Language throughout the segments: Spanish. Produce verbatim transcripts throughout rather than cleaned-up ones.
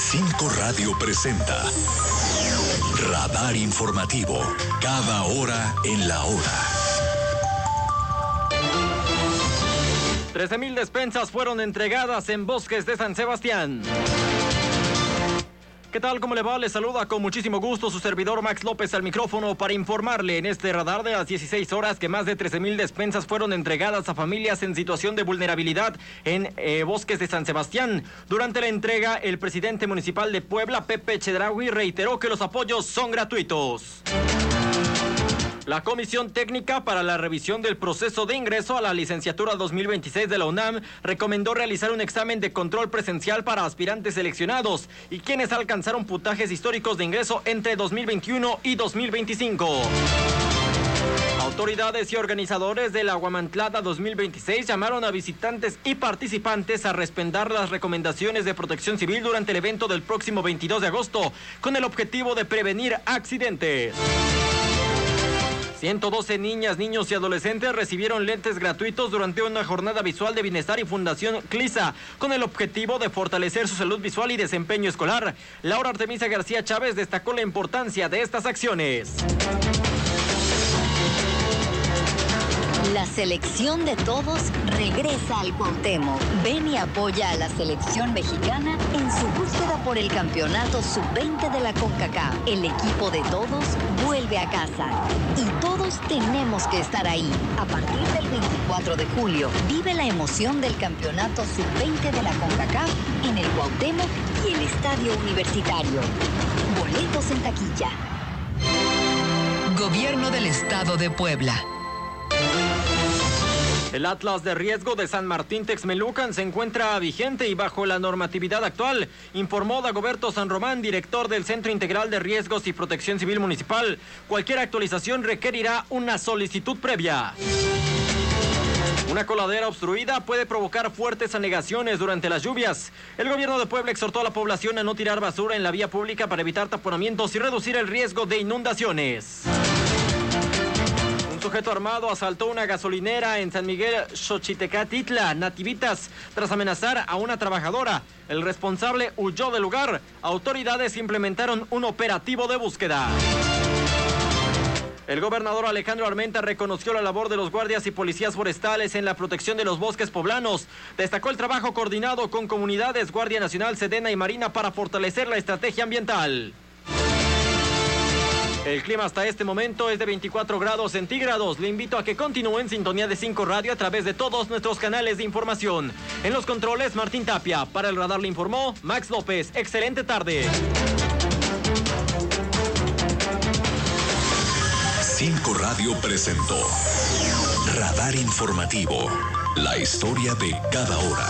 cinco Radio presenta Radar Informativo, cada hora en la hora. trece mil despensas fueron entregadas en Bosques de San Sebastián. ¿Qué tal? ¿Cómo le va? Le saluda con muchísimo gusto su servidor Max López al micrófono para informarle en este radar de las dieciséis horas que más de trece mil despensas fueron entregadas a familias en situación de vulnerabilidad en eh, Bosques de San Sebastián. Durante la entrega, el presidente municipal de Puebla, Pepe Chedraui, reiteró que los apoyos son gratuitos. La Comisión Técnica para la Revisión del Proceso de Ingreso a la Licenciatura dos mil veintiséis de la UNAM recomendó realizar un examen de control presencial para aspirantes seleccionados y quienes alcanzaron puntajes históricos de ingreso entre dos mil veintiuno y dos mil veinticinco. Autoridades y organizadores de la Huamantlada dos mil veintiséis llamaron a visitantes y participantes a respetar las recomendaciones de Protección Civil durante el evento del próximo veintidós de agosto, con el objetivo de prevenir accidentes. ciento doce niñas, niños y adolescentes recibieron lentes gratuitos durante una jornada visual de bienestar y Fundación CLISA, con el objetivo de fortalecer su salud visual y desempeño escolar. Laura Artemisa García Chávez destacó la importancia de estas acciones. La selección de todos regresa al Cuauhtémoc. Ven y apoya a la selección mexicana en su búsqueda por el campeonato sub veinte de la CONCACAF. El equipo de todos vuelve a casa y todos tenemos que estar ahí. A partir del veinticuatro de julio, vive la emoción del campeonato sub veinte de la CONCACAF en el Cuauhtémoc y el Estadio Universitario. Boletos en taquilla. Gobierno del Estado de Puebla. El Atlas de Riesgo de San Martín Texmelucan se encuentra vigente y bajo la normatividad actual, informó Dagoberto San Román, director del Centro Integral de Riesgos y Protección Civil Municipal. Cualquier actualización requerirá una solicitud previa. Una coladera obstruida puede provocar fuertes anegaciones durante las lluvias. El gobierno de Puebla exhortó a la población a no tirar basura en la vía pública para evitar taponamientos y reducir el riesgo de inundaciones. Un sujeto armado asaltó una gasolinera en San Miguel Xochitecatitla, Nativitas, tras amenazar a una trabajadora. El responsable huyó del lugar. Autoridades implementaron un operativo de búsqueda. El gobernador Alejandro Armenta reconoció la labor de los guardias y policías forestales en la protección de los bosques poblanos. Destacó el trabajo coordinado con comunidades, Guardia Nacional, Sedena y Marina para fortalecer la estrategia ambiental. El clima hasta este momento es de veinticuatro grados centígrados. Le invito a que continúe en sintonía de cinco Radio a través de todos nuestros canales de información. En los controles, Martín Tapia. Para el radar le informó Max López. Excelente tarde. cinco Radio presentó Radar Informativo, la historia de cada hora.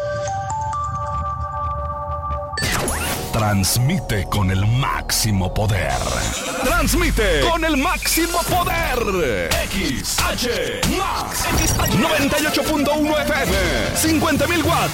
Transmite con el máximo poder. Transmite con el máximo poder. X H Max noventa y ocho punto uno F M, cincuenta mil watts.